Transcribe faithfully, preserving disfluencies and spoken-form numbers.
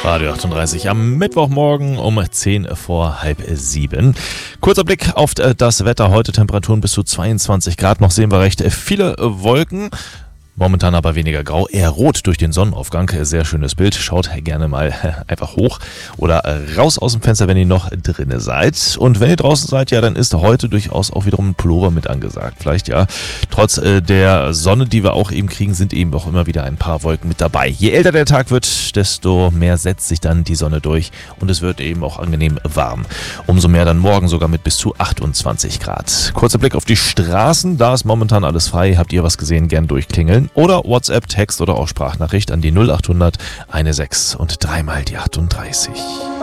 Radio achtunddreißig am Mittwochmorgen um zehn vor halb sieben. Kurzer Blick auf das Wetter. Heute Temperaturen bis zu zweiundzwanzig Grad. Noch sehen wir recht viele Wolken. Momentan aber weniger grau, eher rot durch den Sonnenaufgang. Sehr schönes Bild. Schaut gerne mal einfach hoch oder raus aus dem Fenster, wenn ihr noch drinne seid. Und wenn ihr draußen seid, ja, dann ist heute durchaus auch wiederum ein Pullover mit angesagt. Vielleicht ja, trotz äh, der Sonne, die wir auch eben kriegen, sind eben auch immer wieder ein paar Wolken mit dabei. Je älter der Tag wird, desto mehr setzt sich dann die Sonne durch und es wird eben auch angenehm warm. Umso mehr dann morgen sogar mit bis zu achtundzwanzig Grad. Kurzer Blick auf die Straßen. Da ist momentan alles frei. Habt ihr was gesehen? Gern durchklingeln. Oder WhatsApp, Text oder auch Sprachnachricht an die null achthundert sechzehn und dreimal die achtunddreißig.